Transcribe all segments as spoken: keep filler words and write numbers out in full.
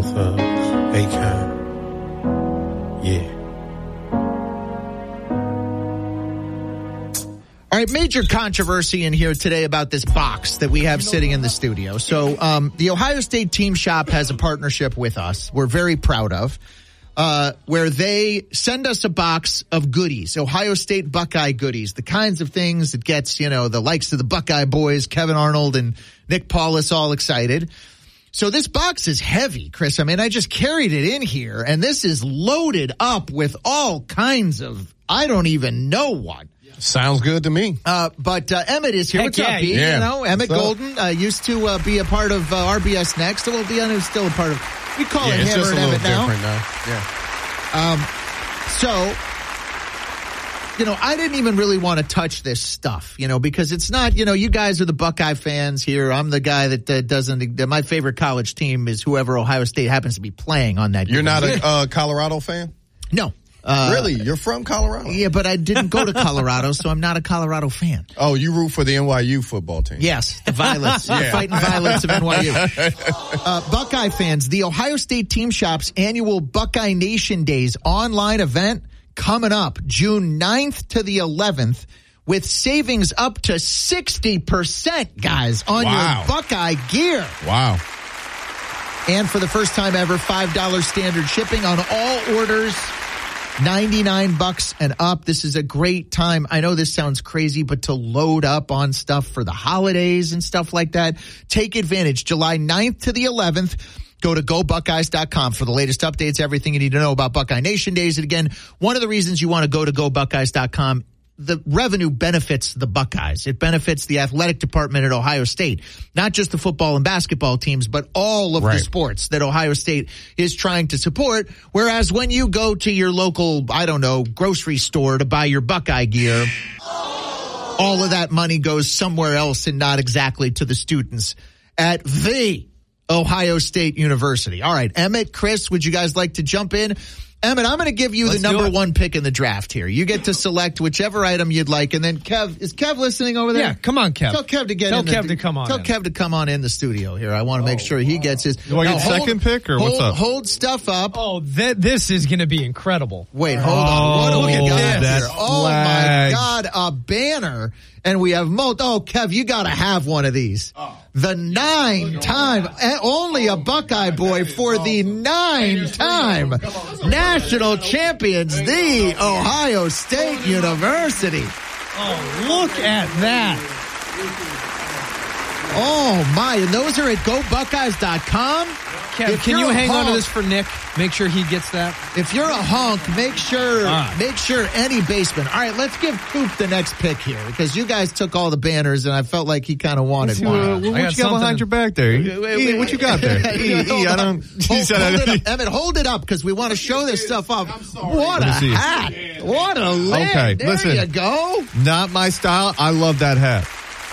south of Aiken. Yeah. All right, major controversy in here today about this box that we have sitting in the studio. So um, the Ohio State Team Shop has a partnership with us we're very proud of, uh, where they send us a box of goodies, Ohio State Buckeye goodies, the kinds of things that gets, you know, the likes of the Buckeye boys, Kevin Arnold and Nick Paulus all excited. So this box is heavy, Chris. I mean, I just carried it in here, and this is loaded up with all kinds of, I don't even know what. Sounds good to me. Uh, but uh, Emmett is here. Heck What's yeah, up, Pete? yeah. You know, Emmett What's up? Golden uh, used to uh, be a part of uh, R B S Next. Well, Dion is still a part of. We call Yeah, it it's Hammer just a and little Emmett now. different now. Yeah. Um, so, you know, I didn't even really want to touch this stuff, you know, because it's not, you know, you guys are the Buckeye fans here. I'm the guy that uh, doesn't. Uh, my favorite college team is whoever Ohio State happens to be playing on that. You're game. not a uh, Colorado fan? No. Uh, Really? You're from Colorado? Yeah, but I didn't go to Colorado, so I'm not a Colorado fan. Oh, you root for the N Y U football team? Yes, the violence, the Yeah. fighting violence of N Y U. Uh, Buckeye fans, the Ohio State Team Shop's annual Buckeye Nation Days online event coming up June ninth to the eleventh with savings up to sixty percent, guys, on Wow. your Buckeye gear. Wow. And for the first time ever, five dollars standard shipping on all orders. ninety-nine bucks and up. This is a great time. I know this sounds crazy, but to load up on stuff for the holidays and stuff like that, take advantage. July ninth to the eleventh. Go to go buckeyes dot com for the latest updates, everything you need to know about Buckeye Nation Days. And again, one of the reasons you want to go to go buckeyes dot com, the revenue benefits the Buckeyes. It benefits the athletic department at Ohio State, not just the football and basketball teams, but all of Right. the sports that Ohio State is trying to support. Whereas when you go to your local, I don't know, grocery store to buy your Buckeye gear, all of that money goes somewhere else and not exactly to the students at the Ohio State University. All right, Emmett, Chris, would you guys like to jump in? Emmett, I'm going to give you Let's the do number it. one pick in the draft here. You get to select whichever item you'd like, and then Kev, is Kev listening over there? Yeah, come on, Kev. Tell Kev to get Tell in. the- Kev to come on Tell in. Kev to come on in the studio here. I want to make sure he gets his. Do I get Now, hold- second pick, or what's hold- up? Hold stuff up. Oh, th- this is going to be incredible. Wait, hold on. What do Oh, we look got at here? that Oh my flag. God, a banner. And we have Molt. Oh, Kev, you got to have one of these. The nine-time, eh, only a Buckeye boy for the nine-time national champions, the Ohio State University. Oh, look at that. Oh my, and those are at go buckeyes dot com. Kev, If can you're you a hang on to honk- this for Nick? Make sure he gets that. If you're a honk, make sure Ah. make sure any baseman. All right, let's give Coop the next pick here because you guys took all the banners and I felt like he kind of wanted Uh, one. what I got you got behind something- your back there? Wait, wait, E, wait. what you got there? E, E, I don't. he Hold, said I hold it don't- up. Emmett, hold it up because we want to show this stuff off. What a Let me see. hat! What a lid! Okay, there listen. you go. Not my style. I love that hat.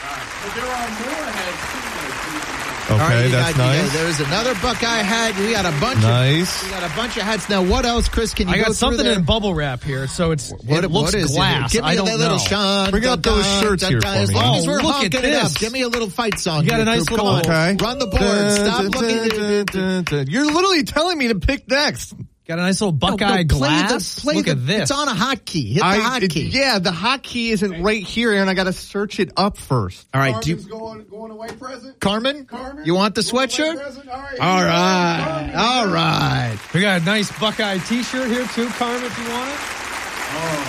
Okay, All right, you that's got- you nice. got- there's another Buckeye hat. We got a bunch. Nice. Of, we got a bunch of hats. Now, what else, Chris? Can you I go got something through there? in bubble wrap here, so it's What, it looks what is glass. It? Give me I a don't little know. shine. Bring out those shirts here for As me. long as Oh, we're look honking at it up, this. give me a little fight song. You got here, a nice Coop. Come little- on. Okay. Run the board. Stop looking. You're literally telling me to pick next. Got a nice little Buckeye No, no, play glass. The, play Look the, at this. It's on a hotkey. Hit the I, it- hotkey. yeah, the hotkey isn't right here, and I got to search it up first. All right. Do you, going, going away present. Carmen, Carmen, you want the going away sweatshirt? present? All right. All right. All right. We got a nice Buckeye T-shirt here too, Carmen, if you want it.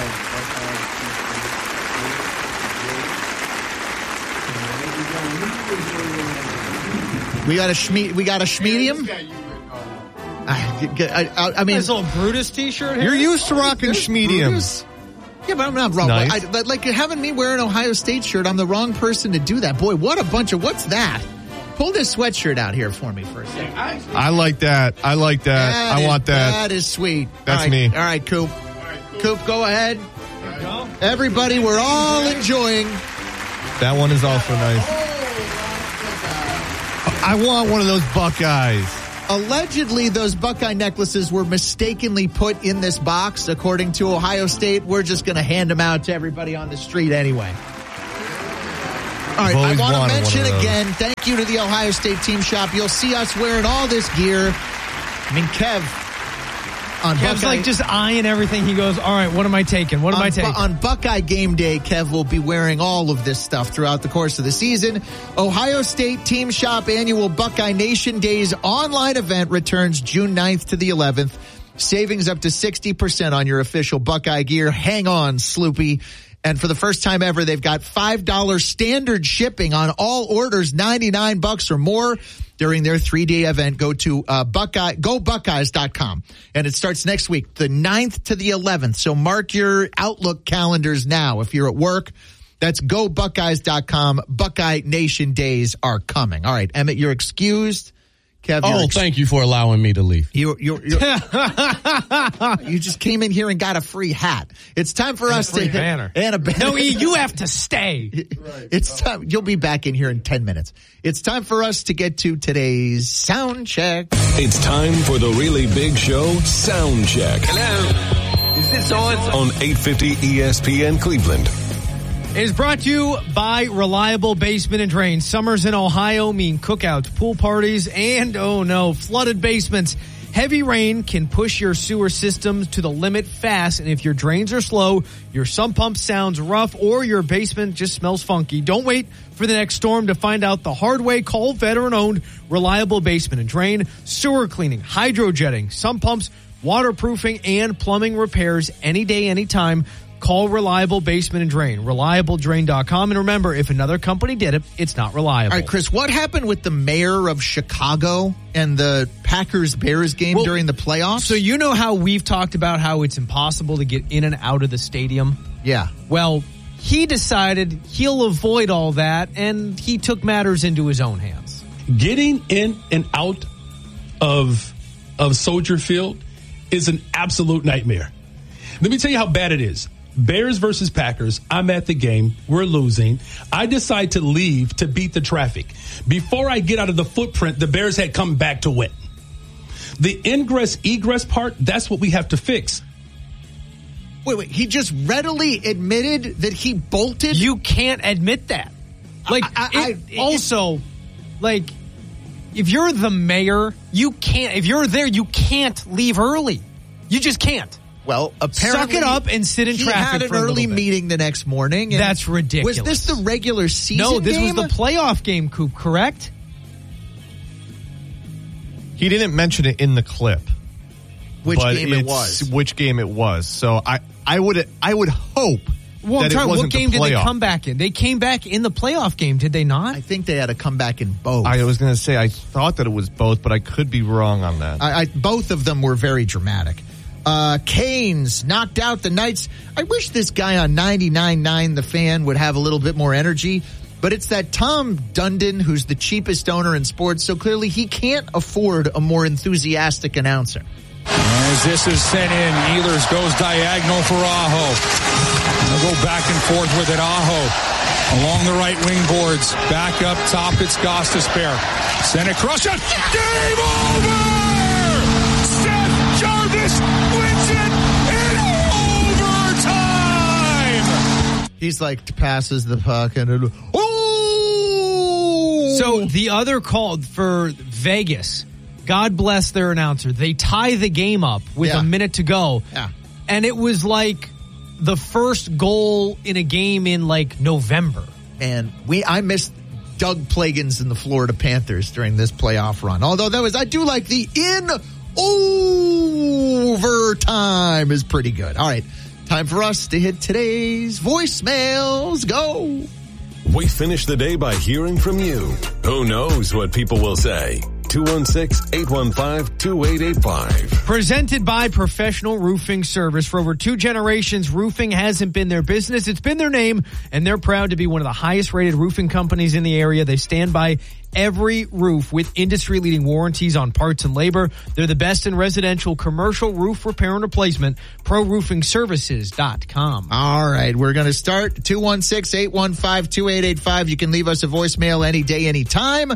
We got a schme- We got a schmedium. I, I, I mean, Nice little Brutus T-shirt here. You're used to rocking schmediums. Brutus. Yeah, but I'm not wrong. Nice. I, but like having me wear an Ohio State shirt, I'm the wrong person to do that. Boy, what a bunch of what's that? Pull this sweatshirt out here for me for a second. I like that. I like that. That I is- want that. That is sweet. That's All right. me. All right, Coop. Coop, go ahead. Everybody, we're all enjoying. That one is also nice. I want one of those Buckeyes. Allegedly, those Buckeye necklaces were mistakenly put in this box, according to Ohio State. We're just going to hand them out to everybody on the street anyway. All right, I always want to wanted one mention of those. again, thank you to the Ohio State Team Shop. You'll see us wearing all this gear I mean, Kev on Kev's Buckeye, like just eyeing everything. He goes, all right, what am I taking? What am on, I taking? on Buckeye game day, Kev will be wearing all of this stuff throughout the course of the season. Ohio State Team Shop annual Buckeye Nation Days online event returns June ninth to the eleventh. Savings up to sixty percent on your official Buckeye gear. Hang on, Sloopy. And for the first time ever, they've got five dollars standard shipping on all orders, ninety-nine bucks or more. During their three-day event, go to uh, Buckeye, go buckeyes dot com. And it starts next week, the ninth to the eleventh. So mark your Outlook calendars now. If you're at work, that's go buckeyes dot com. Buckeye Nation Days are coming. All right, Emmett, you're excused. Kev, oh, ex- thank you for allowing me to leave. You you you just came in here and got a free hat. It's time for and us a free to banner. And a banner. No, E, you have to stay. Right. It's time. You'll be back in here in ten minutes. It's time for us to get to today's sound check. It's time for the Really Big Show sound check. Hello. Is this on? On eight fifty E S P N Cleveland. It is brought to you by Reliable Basement and Drain. Summers in Ohio mean cookouts, pool parties, and, oh no, flooded basements. Heavy rain can push your sewer system to the limit fast, and if your drains are slow, your sump pump sounds rough, or your basement just smells funky. Don't wait for the next storm to find out the hard way. Call veteran-owned Reliable Basement and Drain. Sewer cleaning, hydrojetting, sump pumps, waterproofing, and plumbing repairs any day, anytime. Call Reliable Basement and Drain, reliable drain dot com. And remember, if another company did it, it's not reliable. All right, Chris, what happened with the mayor of Chicago and the Packers-Bears game well, during the playoffs? So you know how we've talked about how it's impossible to get in and out of the stadium? Yeah. Well, he decided he'll avoid all that, and he took matters into his own hands. Getting in and out of of Soldier Field is an absolute nightmare. Let me tell you how bad it is. Bears versus Packers. I'm at the game. We're losing. I decide to leave to beat the traffic. Before I get out of the footprint, the Bears had come back to win. The ingress egress part, that's what we have to fix. Wait, wait. He just readily admitted that he bolted? You can't admit that. Like, I, I, it, I, also, like, if you're the mayor, you can't, if you're there, you can't leave early. You just can't. Well, apparently, suck it up and sit in he traffic had an for a early little bit. meeting the next morning. And That's ridiculous. Was this the regular season No, this game? was the playoff game, Coop, correct? He didn't mention it in the clip. Which but game it it's- was? Which game it was. So I, I would I would hope Well, I'm that it trying, wasn't what game the did they playoff. come back in? They came back in the playoff game, did they not? I think they had to come back in both. I was going to say I thought that it was both, but I could be wrong on that. I, I, both of them were very dramatic. Uh, Canes knocked out the Knights. I wish this guy on ninety-nine point nine, The Fan, would have a little bit more energy, but it's that Tom Dundon who's the cheapest owner in sports, so clearly he can't afford a more enthusiastic announcer. As this is sent in, Ehlers goes diagonal for Aho. They'll go back and forth with it. Aho along the right wing boards. Back up top, it's Gostisbehere. Send it across. Shot. Game over! Seth Jarvis wins it in overtime! He's like, passes the puck and it, oh! So the other call for Vegas, God bless their announcer, they tie the game up with Yeah. a minute to go. Yeah. And it was like the first goal in a game in like November. And we, I missed Doug Plagans in the Florida Panthers during this playoff run. Although that was, I do like the in overtime is pretty good. All right. Time for us to hit today's voicemails. Go. We finish the day by hearing from you. Who knows what people will say? two one six, eight one five, two eight eight five. Presented by Professional Roofing Service. For over two generations, roofing hasn't been their business. It's been their name, and they're proud to be one of the highest rated roofing companies in the area. They stand by every roof with industry-leading warranties on parts and labor. They're the best in residential, commercial roof repair and replacement. pro roofing services dot com. All right. We're going to start two one six, eight one five, two eight eight five. You can leave us a voicemail any day, any time.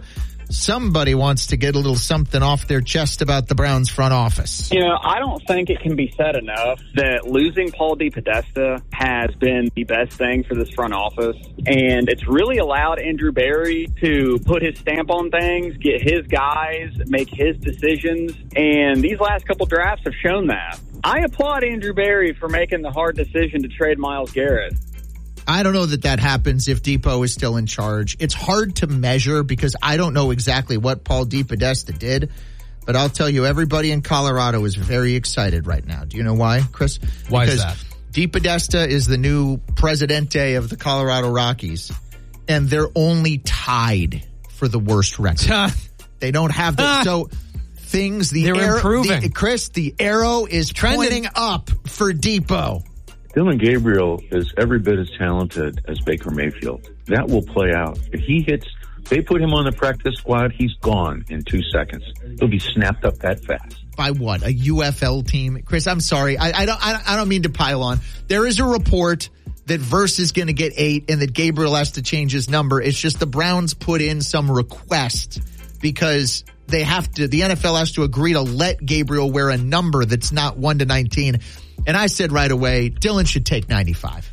somebody wants to get a little something off their chest about the Browns front office. You know, I don't think it can be said enough that losing Paul DePodesta has been the best thing for this front office. And it's really allowed Andrew Berry to put his stamp on things, get his guys, make his decisions. And these last couple drafts have shown that. I applaud Andrew Berry for making the hard decision to trade Myles Garrett. I don't know that that happens if Depot is still in charge. It's hard to measure because I don't know exactly what Paul DePodesta did, but I'll tell you, everybody in Colorado is very excited right now. Do you know why, Chris? Why because is that? DePodesta is the new presidente of the Colorado Rockies, and they're only tied for the worst record. They don't have the so things. The They're arrow, improving. the, Chris, the arrow is Trending. pointing up for Depot. Dillon Gabriel is every bit as talented as Baker Mayfield. That will play out. If he hits, they put him on the practice squad, he's gone in two seconds. He'll be snapped up that fast. By what? A U F L team? Chris, I'm sorry. I, I don't I, I don't mean to pile on. There is a report that Verse is going to get eight and that Gabriel has to change his number. It's just the Browns put in some request because they have to, the N F L has to agree to let Gabriel wear a number that's not one to nineteen. And I said right away, Dillon should take ninety-five.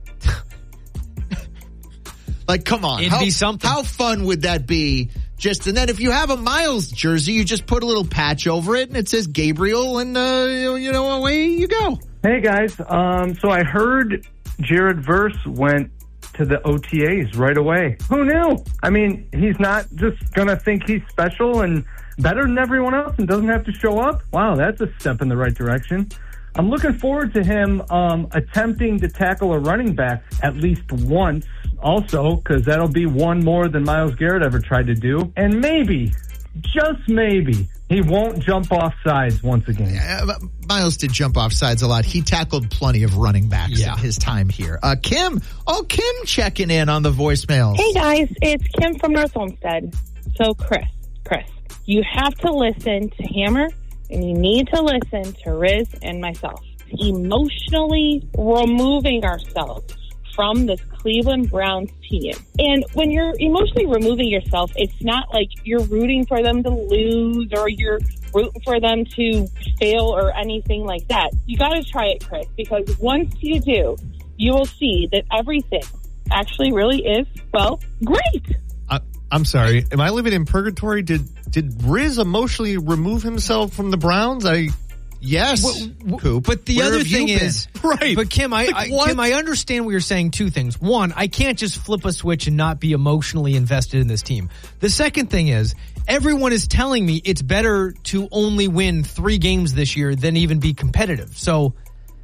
Like, come on. It'd how, be something. How fun would that be? Just, and then if you have a Myles jersey, you just put a little patch over it and it says Gabriel and, uh, you know, away you go. Hey guys, um, so I heard Jared Verse went to the O T As right away. Who knew? I mean, he's not just going to think he's special and better than everyone else and doesn't have to show up. Wow, that's a step in the right direction. I'm looking forward to him um, attempting to tackle a running back at least once also, because that'll be one more than Myles Garrett ever tried to do. And maybe, just maybe, he won't jump off sides once again. Uh, Myles did jump off sides a lot. He tackled plenty of running backs Yeah. in his time here. Uh, Kim, oh, Kim checking in on the voicemails. Hey guys, it's Kim from North Olmsted. So Chris, Chris, you have to listen to Hammer and you need to listen to Riz and myself. Emotionally removing ourselves from this Cleveland Browns team. And when you're emotionally removing yourself, it's not like you're rooting for them to lose or you're rooting for them to fail or anything like that. You got to try it, Chris, because once you do, you will see that everything actually really is, well, great. I, I'm sorry. Am I living in purgatory? Did did Riz emotionally remove himself from the Browns? I Yes, Well, Coop. But the Where other have you thing been? is, Right. But Kim, I, Like, I what? Kim, I understand what you're saying. Two things. One, I can't just flip a switch and not be emotionally invested in this team. The second thing is, everyone is telling me it's better to only win three games this year than even be competitive. So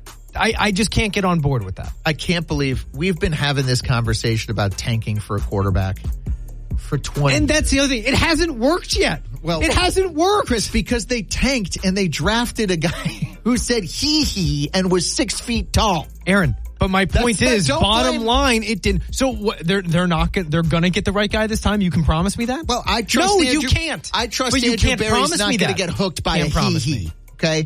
I, I just can't get on board with that. I can't believe we've been having this conversation about tanking for a quarterback for twenty. And that's the other thing. It hasn't worked yet. Well, it hasn't worked. Chris, because they tanked and they drafted a guy who said hee hee and was six feet tall. Aaron. But my point That's- is, don't bottom blame- line, it didn't. So what, they're they're not gonna, they're going to get the right guy this time. You can promise me that. Well, I trust. No, Andrew, you can't. I trust But you Andrew can't Berry's promise not me going to that. get hooked by Can't a hee promise hee. me. Okay.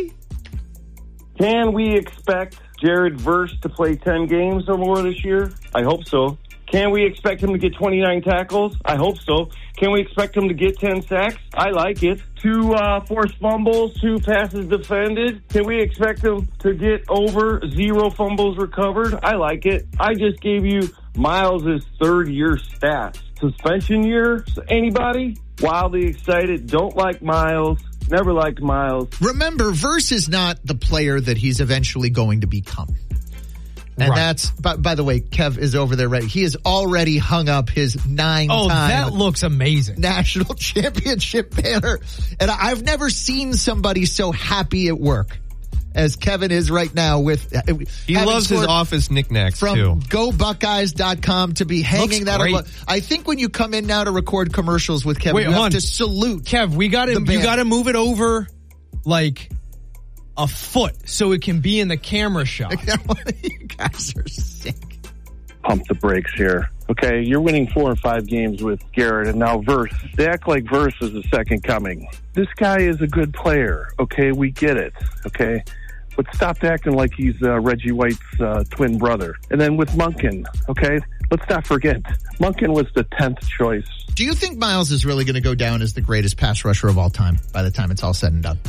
Can we expect Jared Verse to play ten games or more this year? I hope so. Can we expect him to get twenty-nine tackles? I hope so. Can we expect him to get ten sacks? I like it. Two uh, forced fumbles, two passes defended. Can we expect him to get over zero fumbles recovered? I like it. I just gave you Myles' third year stats. Suspension year? Anybody? Wildly excited. Don't like Myles. Never liked Myles. Remember, Verse is not the player that he's eventually going to become. And Right. that's, by, by the way, Kev is over there ready. He has already hung up his nine-time Oh, that looks amazing. national championship banner. And I've never seen somebody so happy at work as Kevin is right now with... he loves his office knickknacks, from too. go buckeyes dot com to be hanging Looks that great. on. I think when you come in now to record commercials with Kevin, Wait, you have hold on. to salute. Kev, we got to the you band. got to move it over like a foot so it can be in the camera shot. You guys are sick. Pump the brakes here. Okay, you're winning four or five games with Garrett and now Verse. They act like Verse is the second coming. This guy is a good player. Okay, we get it. Okay, but stop acting like he's uh, Reggie White's uh, twin brother. And then with Monken, okay, let's not forget, Monken was the tenth choice. Do you think Miles is really going to go down as the greatest pass rusher of all time by the time it's all said and done?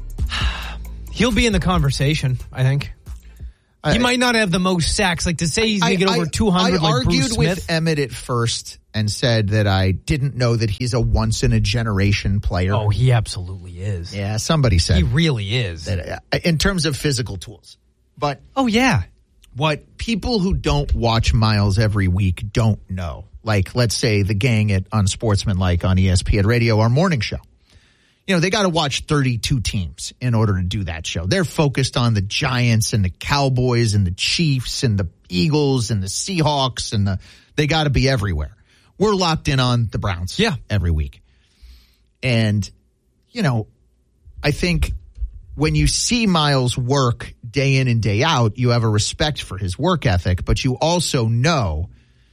He'll be in the conversation, I think. He I, might not have the most sacks. Like, to say he's going to get over two hundred I like argued Bruce Smith. with Emmett at first and said that I didn't know that he's a once-in-a-generation player. Oh, he absolutely is. Yeah, somebody said. He really is. That, uh, in terms of physical tools. But oh, yeah. What people who don't watch Miles every week don't know, like, let's say the gang at Unsportsmanlike on E S P N Radio, our morning show. You know, they got to watch thirty-two teams in order to do that show. They're focused on the Giants and the Cowboys and the Chiefs and the Eagles and the Seahawks, and the they got to be everywhere. We're locked in on the Browns yeah. every week. And, you know, I think when you see Miles work day in and day out, you have a respect for his work ethic, but you also know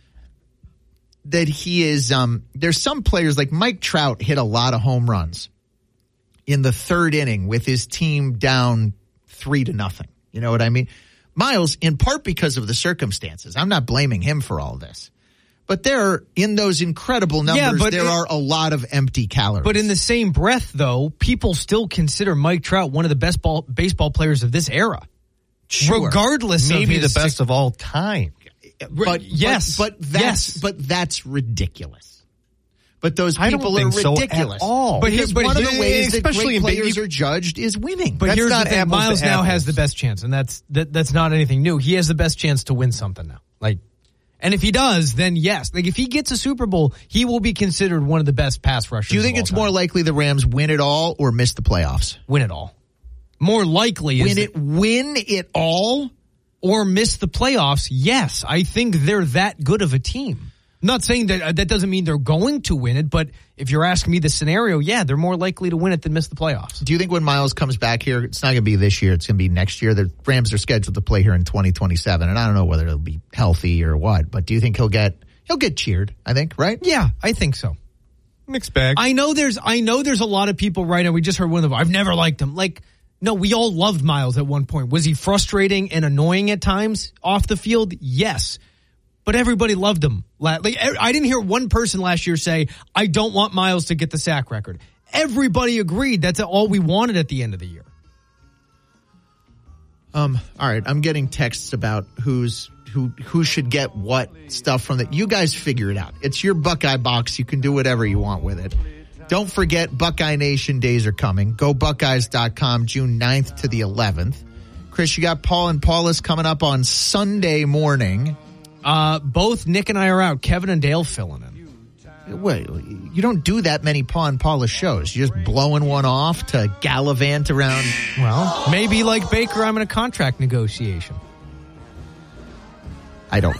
that he is, um, there's some players like Mike Trout hit a lot of home runs in the third inning with his team down three to nothing. You know what I mean? Miles, in part because of the circumstances, I'm not blaming him for all this, but there, in those incredible numbers, yeah, but there it, are a lot of empty calories. But in the same breath, though, people still consider Mike Trout one of the best ball, baseball players of this era. Sure. Regardless Maybe of his the best of all time. But yes, but, but that's yes. but that's ridiculous. But those I people don't are think ridiculous. So at all. But here's one here, of the ways that especially great players baby, are judged is winning. But that's here's not the thing: Miles now apples. has the best chance, and that's that, that's not anything new. He has the best chance to win something now. Like, and if he does, then yes. Like, if he gets a Super Bowl, he will be considered one of the best pass rushers. Do you think of all it's time. more likely the Rams win it all or miss the playoffs? Win it all. More likely is win it. Win it all. Or miss the playoffs, yes. I think they're that good of a team. I'm not saying that uh, that doesn't mean they're going to win it, but if you're asking me the scenario, yeah, they're more likely to win it than miss the playoffs. Do you think when Miles comes back here, it's not going to be this year, it's going to be next year? The Rams are scheduled to play here in twenty twenty-seven, and I don't know whether it'll be healthy or what, but do you think he'll get he'll get cheered, I think, right? Yeah, I think so. Mixed bag. I know there's I know there's a lot of people right now, we just heard one of them, I've never liked him. Like, no, we all loved Miles at one point. Was he frustrating and annoying at times off the field? Yes. But everybody loved him. Like, I didn't hear one person last year say, I don't want Miles to get the sack record. Everybody agreed that's all we wanted at the end of the year. Um. All right, I'm getting texts about who's who who should get what stuff from that. You guys figure it out. It's your Buckeye box. You can do whatever you want with it. Don't forget, Buckeye Nation days are coming. Go Buckeyes dot com, June ninth to the eleventh. Chris, you got Paul and Paulus coming up on Sunday morning. Uh, both Nick and I are out. Kevin and Dale filling in. Wait, you don't do that many Paul and Paulus shows. You're just blowing one off to gallivant around. Well, maybe like Baker, I'm in a contract negotiation. I don't.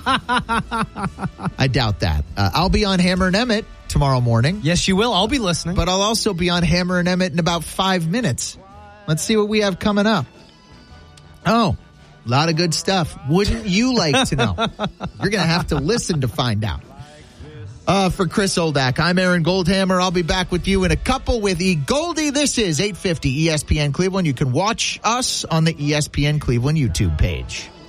I doubt that. Uh, I'll be on Hammer and Emmett tomorrow morning. Yes, you will. I'll be listening. But I'll also be on Hammer and Emmett in about five minutes. Let's see what we have coming up. Oh, a lot of good stuff. Wouldn't you like to know? You're going to have to listen to find out. Uh, for Chris Oldak, I'm Aaron Goldhammer. I'll be back with you in a couple with E. Goldie. This is eight fifty E S P N Cleveland. You can watch us on the E S P N Cleveland YouTube page.